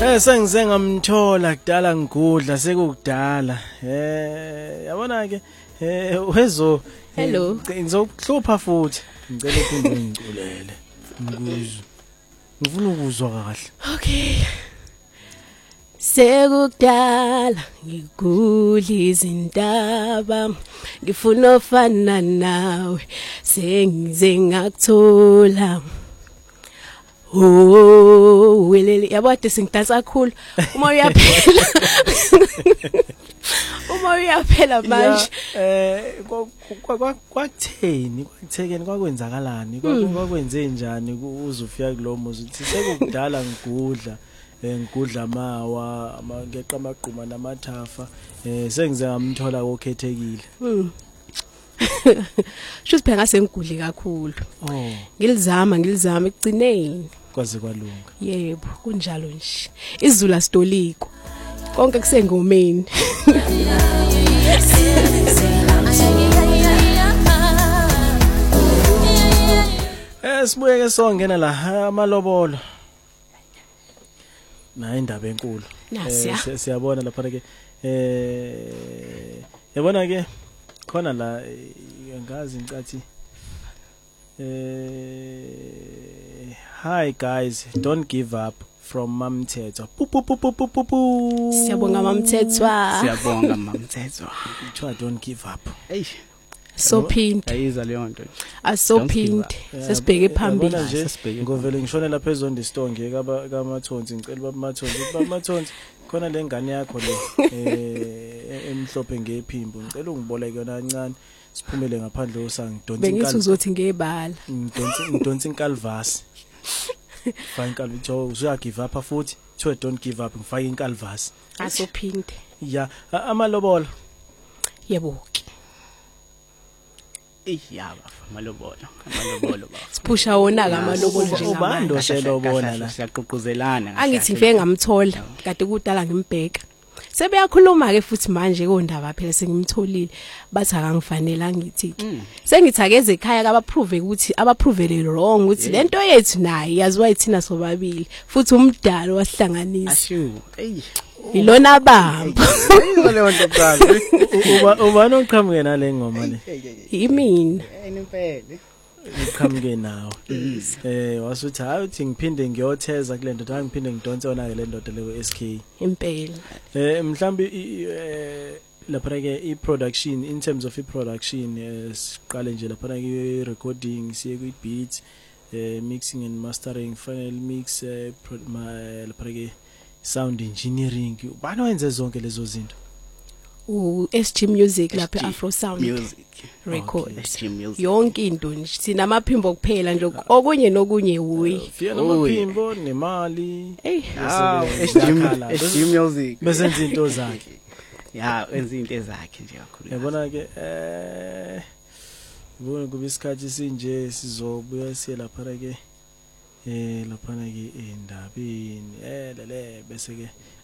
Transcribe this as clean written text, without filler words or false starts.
Sengize ngamthola kudala ngigudla sekukudala. Yabona ke wezo Hello. Ngizokuhlupha futhi. Ngicela uphinde ungiculele. Ngikuzwe. Ngifuna ukuzwa kahle. Okay. Sekukudala ngigudla izintaba ngifuna ofana nawe sengize ngakuthola. Oh welele yabode singidansa kakhulu uma uyaphela uma uyaphela manje kwakutheni kwakuthekeni kwakwenzakalani kwakwenze njani uzufika kulomuzi uthi sekukudala ngigudla ngigudla mawa ngeqa amaqhuma namathafa sengize ngamthola kokhethekile Shuthi phela ngasengigudli kakhulu ngilizama ekugcineni kwaze kwalunga yebo kunjalo nje izulu asitoliko konke kusengomeni sibuye ke songena la amalobolo na indaba enkulu siyabona lapha ke yabona ke khona la ngazi ngicathi hi guys don't give up from Mamthethwa siyabonga Mamthethwa try don't give up sophinde ayiza leyo nto asophinde sesibheke phambili ngovele ngishone lapha ezondi stonge kaMathonsi ngicela baMathonsi khona lengane yakho le emhlophe ngephimbo ngicela ungiboleke yona kancane siphumele ngaphandle osangidonsa bengithi uzothi ngebala ngidonsa inkalvasi fine inkalvasi usuya give up futhi to don't give up ngifaka inkalvasi asophinde ya amalobolo yebo yaba amalobolo ba siphusha wona ke amalobolo njengamanje ubando selobona la siyaqhuquzelana angithi ngifike ngamthola kade kudala ngimbheka sebeyakhuluma ke futhi manje kondaba phela sengimtholile bathi akangifanele angithi sengithi akeze ekhaya kabaprove ukuthi abapruvele wrong ukuthi lento yethu naye yaziwa ithina sobabili futhi umdalo wasihlanganisa ashu ilona bamba leyo nto kuqala ubani oqhamuke nale ngoma le yimina impela iqhamuke nawo wasuthi hayi uthi ngiphinde ngiyotheza kule ndoda angiphinde ngidonse yona ke le ndoda le SK impela mhlambi lapha ke i-production in terms of i-production siqale nje lapha ke recording siye ku beats mixing and mastering final mix lapha ke sound engineering ubani wenze zonke lezo zinto SG Music lapha Afro Sound Music Records SG Music yonke into nje sina amaphimbo kuphela nje okunye nokunye wuyi fika namaphimbo nemali SG Music bese izinto zakhe ya wenza izinto ezakhe nje kakhulu yabona ke ubona kube isikhathi sinje sizobuya siye lapha ke lapha ke endabeni lele bese ke